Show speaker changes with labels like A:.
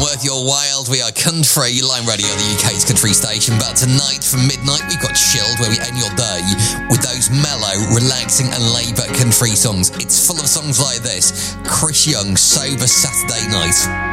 A: worth your while. We are Country Line Radio, the UK's country station. But tonight from midnight, we've got Chilled, where we end your day with those mellow, relaxing and laid-back country songs. It's full of songs like this. Chris Young, Sober Saturday Night.